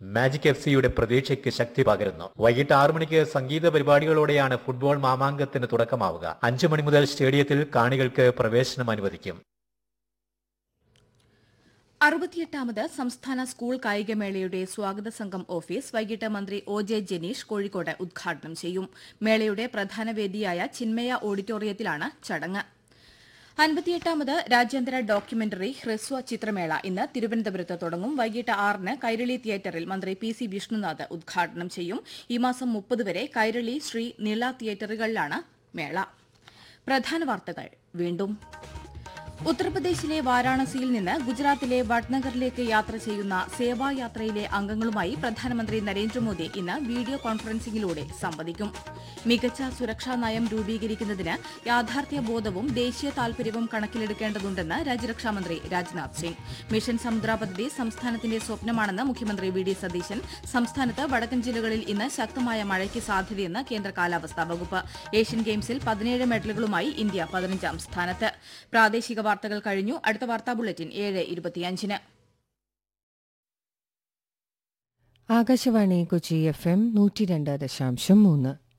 Magic FC-യുടെ പ്രതീക്ഷയ്ക്ക് ശക്തി പകരുന്നു. വൈകിട്ട് 6 മണിക്ക് സംഗീത പരിപാടികളോടെയാണ് ഫുട്ബോൾ മാമാങ്കത്തിന് തുടക്കമാവുക. 5 മണി മുതൽ സ്റ്റേഡിയത്തിൽ കാണികൾക്ക് പ്രവേശനം അനുവദിക്കും. 68ാമത് സംസ്ഥാന സ്കൂൾ കായികമേളയുടെ സ്വാഗത സംഘം ഓഫീസ് വൈകിട്ട് മന്ത്രി ഒ.ജെ. ജനീഷ് കോഴിക്കോട് ഉദ്ഘാടനം ചെയ്യും. മേളയുടെ പ്രധാന വേദിയായ ചിന്മയ ഓഡിറ്റോറിയത്തിലാണ് ചടങ്ങ്. 58ാമത് രാജ്യാന്തര ഡോക്യുമെന്ററി ഹ്രസ്വ ചിത്രമേള ഇന്ന് തിരുവനന്തപുരത്ത് തുടങ്ങും. വൈകിട്ട് 6-ന് കൈരളി തിയേറ്ററിൽ മന്ത്രി പി.സി. വിഷ്ണുനാഥ് ഉദ്ഘാടനം ചെയ്യും. ഈ മാസം 30 വരെ കൈരളി, ശ്രീ നിള തിയേറ്ററുകളിലാണ് മേള. പ്രധാന വാർത്തകൾ വീണ്ടും. ഉത്തർപ്രദേശിലെ വാരാണസിയിൽ നിന്ന് ഗുജറാത്തിലെ വഡ്നഗറിലേക്ക് യാത്ര ചെയ്യുന്ന സേവായാത്രയിലെ അംഗങ്ങളുമായി പ്രധാനമന്ത്രി നരേന്ദ്രമോദി ഇന്ന് വീഡിയോ കോൺഫറൻസിംഗിലൂടെ സംവദിക്കും. മികച്ച സുരക്ഷാ നയം രൂപീകരിക്കുന്നതിന് യാഥാർത്ഥ്യബോധവും ദേശീയ താൽപര്യവും കണക്കിലെടുക്കേണ്ടതുണ്ടെന്ന് രാജ്യരക്ഷാമന്ത്രി രാജ്നാഥ് സിംഗ്. മിഷൻ സമുദ്ര പദ്ധതി സംസ്ഥാനത്തിന്റെ സ്വപ്നമാണെന്ന് മുഖ്യമന്ത്രി വി.ഡി. സതീശൻ. സംസ്ഥാനത്ത് വടക്കൻ ജില്ലകളിൽ ഇന്ന് ശക്തമായ മഴയ്ക്ക് സാധ്യതയെന്ന് കേന്ദ്ര കാലാവസ്ഥാ വകുപ്പ്. ഏഷ്യൻ ഗെയിംസിൽ 17 മെഡലുകളുമായി ഇന്ത്യ 15ാം സ്ഥാനത്ത്. പ്രാദേശിക വാർത്തകൾ കഴിഞ്ഞു. അടുത്ത വാർത്താ ബുള്ളറ്റിൻ 7:25-ന്. ആകാശവാണി കൊച്ചി FM 102.3